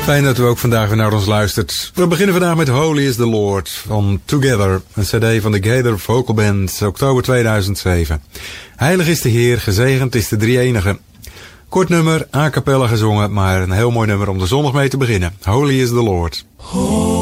Fijn dat u ook vandaag weer naar ons luistert. We beginnen vandaag met Holy is the Lord van Together, een cd van de Gaither Vocal Band, oktober 2007. Heilig is de Heer, gezegend is de Drie-enige. Kort nummer, a cappella gezongen, maar een heel mooi nummer om de zondag mee te beginnen. Holy is the Lord.